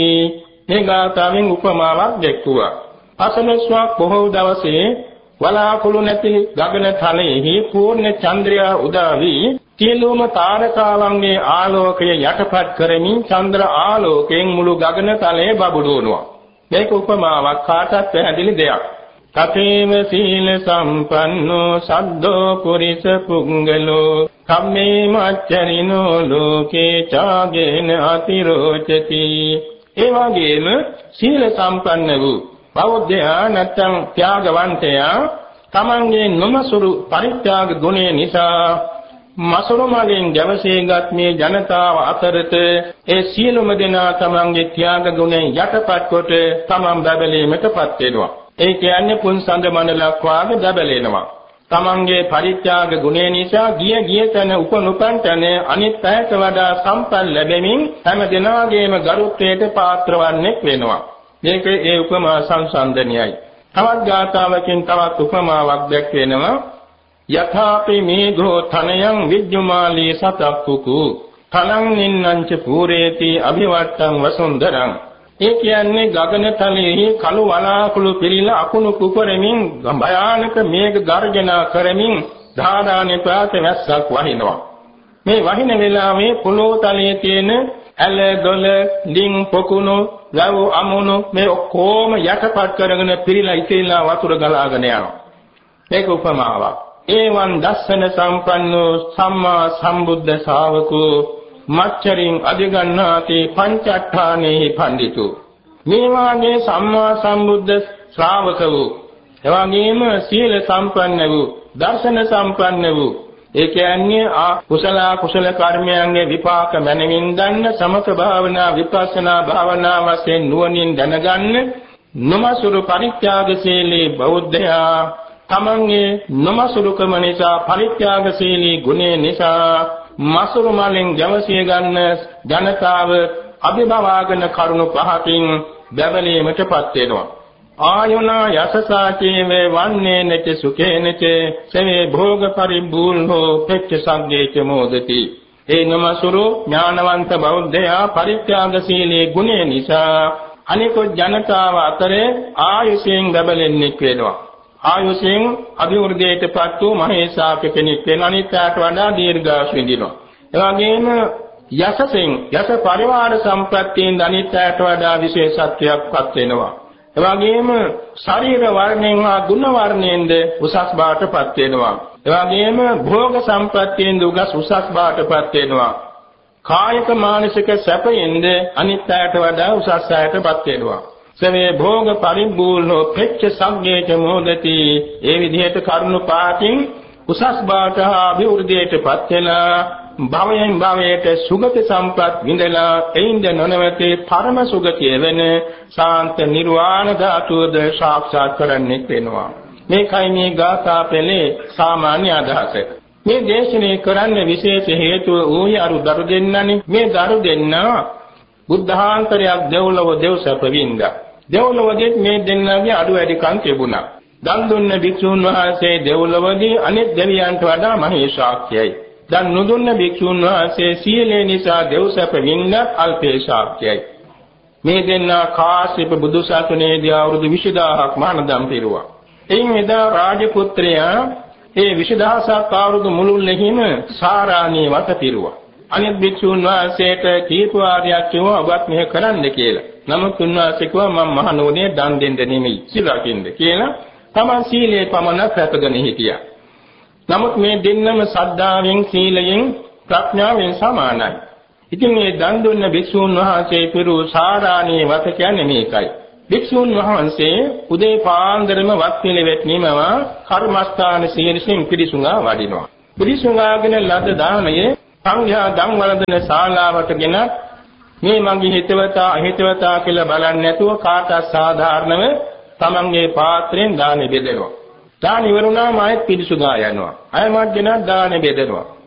මේ ගාථාවෙන් උපමාවක් දැක්වුවා. පසළොස්වක් පොහොව දවසේ වලාකුළු නැති ගගන තලයේහි පූර්ණ චන්ද්‍රයා උදා වී සියලුම තාරකාවන්ගේ ආලෝකය යටපත් කරමින් චන්ද්‍ර ආලෝකයෙන් මුළු ගගන තලය බබළුවනවා. මේක උපමාවක් කාටත් පැහැදිලි දෙයක්. කතේව සීල සම්පන්නෝ සද්දෝ පුරිස පුංගලෝ කම්මේ මච්චරිනෝ ලෝකේ චාගේන අතිරෝචති. ඒ වගේම සීල සම්පන්න වූ බෞද්ධයා නැත්නම් ත්‍යාගවන්තයා තමන්ගේ නොමසුරු පරිත්‍යාග ගුණය නිසා මසුරු මලින් ගැවසීගත් මේ ජනතාව අතරත ඒ සියලුම දෙනා තමන්ගේ ත්‍යාග ගුණයෙන් යටපත් කොට තමන් බබලීමටපත් වෙනවා. ඒ කියන්නේ පුන්සඳ මණ්ඩලක් වාගේ බබලෙනවා. තමන්ගේ පරිත්‍යාග ගුණය නිසා ගිය තැන උපනුපන් තැන අනිත් පැයට වඩා සම්පන්න ලැබෙමින් හැම දෙනාගේම ගරුත්වයට පාත්‍ර වන්නේ වෙනවා. මේක ඒ උපමා සංසන්දනයයි. තවත් ගාථාවකින් තවත් උපමාවක් දැක්වෙනවා. යථාපි මේඝෝ තනයං විජ්ජුමාලී සතක්කුකු තනං නින්නංච පූරේති අභිවට්ටං වසුන්දරං. ඒ කියන්නේ ගගන තලයේ කළු වලාකුළු පිරීලා අකුණු කුපරමින් භයානක මේඝ ගර්ජනා කරමින් ධාරානේ පාත වැස්සක් වහිනවා. මේ වහින වෙලාවේ පොළොව තලයේ තියෙන ඇල දොළ ඩිං පොකුණු ගව අමුණු මේ ඔක්කොම යටපත් කරගෙන පිරීලා ඉතිරිලා වතුර ගලාගෙන යනවා. මේක උපමාවක්. ඒවන් දස්සන සම්පන්නෝ සම්මා සම්බුද්ධ ශාවකෝ මච්චරින් අධිගණ්ණාති පංචට්ඨානේහි පඬිතු. මේ වාගේ සම්මා සම්බුද්ධ ශ්‍රාවක වූ එවැගේම සීල සම්පන්න වූ දර්ශන සම්පන්න වූ ඒ කියන්නේ කුසල කර්මයන්ගේ විපාක මැනවින් දන්න සමත භාවනා විපස්සනා භාවනා වශයෙන් නුවණින් දැනගන්න නොමසුරු පරිත්‍යාගශීලී බෞද්ධයා තමන්ගේ නොමසුරුකම නිසා පරිත්‍යාගශීලී ගුණය නිසා මසුරු මලින් ජවසිය ගන්න ජනතාව අභිභවාගෙන කරුණු පහකින් බැබලීමටපත් වෙනවා. ආයුනා යසසාචේවේ වන්නේනච සුඛේනච සමේ භෝග පරිබූර්ණෝ පෙච්ච සංගේච මොදති. ඒ නමසුරු ඥානවන්ත බෞද්ධයා පරිත්‍යාගශීලී ගුණය නිසා අනිකුත් ජනතාව අතරේ ආයුෂයෙන් බැබලෙන්නේ වෙනවා. ආයුෂයෙන් අභිවෘද්ධියටපත් වූ මහේසාක කෙනෙක් වෙන අනිත්‍යයට වඩා දීර්ඝායුෂ විඳිනවා. ඒ වගේම යසසෙන් යස පරිවාර සම්ප්‍රත්‍යයෙන් අනිත්‍යයට වඩා විශේෂත්වයක්පත් වෙනවා. එවැගේම ශරීර වර්ණයෙන් හා ගුණ වර්ණයෙන්ද උසස් බවටපත් වෙනවා. එවැගේම භෝග සම්පත්තියෙන් උසස් බවටපත් වෙනවා. කායික මානසික සැපයෙන්ද අනිත්‍යයට වඩා උසස් සැපයටපත් වෙනවා. සමේ භෝග පරිපූර්ණෝ පෙච්ච සංගේච මොදති. ඒ විදිහට කරුණු පාටින් උසස් බවට හා අභිවෘද්ධියටපත් වෙලා භවයෙන් භවයට සුගති සම්පත් විඳලා එයින්ද නොනවති පරම සුගතිය වෙන ශාන්ත නිර්වාණ ධාතුවද සාක්ෂාත් කරන්නේ වෙනවා. මේකයි මේ ගාථා පෙළේ සාමාන්‍ය අදහස. මේ දේශනේ කරන්න විශේෂ හේතුව ඌයි අරු දරු දෙන්නනේ. මේ දරු දෙන්න බුද්ධාන්තරයක් දෙව්ලොව දෙව්සප වින්දා. දෙව්ලොවදී මේ දෙන්නගේ අඩු වැඩිකම් තිබුණා. දන් දුන්න භික්ෂුන් වහන්සේ දෙව්ලොවදී අනෙක් දෙවියන්ට වඩා මහේශාක්‍යයි. දන් නොදුන්න භික්ෂුන් වහන්සේ සීලේ නිසා දෙව්සප වින්න අල්පේශාක්‍යයි. මේ දෙන්නා කාශ්‍යප බුදුසසුනේදී අවුරුදු 20000ක් මහානදම් පිරුවා. එයින් එදා රාජපුත්‍රයා ඒ 20000ක් අවුරුදු මුළුල්ලෙහිම සාරාණී වත පිරුවා. අනිත් භික්ෂුන් වහන්සේට කීප වාරයක් කිව්වා ඔබත් මෙහෙ කරන්න කියලා. නමුත් උන්වහන්සේ කිව්වා මම මහණෝනේ දන් දෙන්න නෙමෙයි සීල රකින්න කියලා. තමන් සීලේ පමණක් රැකගෙන හිටියා. නමුත් මේ දෙන්නම සද්ධාවෙන් සීලයෙන් ප්‍රඥාවෙන් සමානයි. ඉතින් මේ දන් දුන්න භික්ෂුන් වහන්සේ පිරු සාරාණී වත කියන්නේ මේකයි. භික්ෂුන් වහන්සේ උදේ පාන්දරම වත් පිළිවෙත් නිමව කර්මස්ථාන සීලසින් පිරිසුඟා වඩිනවා. පිරිසුඟාගෙන ලද දානයේ සංඝයා දන් වළඳන ශාලාවටගෙන මේ මගේ හිතවතා කියලා බලන්නේ නැතුව කාටත් සාධාරණව තමන්ගේ පාත්‍රයෙන් දානෙ බෙදෙනවා. දාන ඉවරුණාම ආයෙත් පිරිසුඟා යනවා. ආයෙමත් ගෙන දානෙ බෙදෙනවා.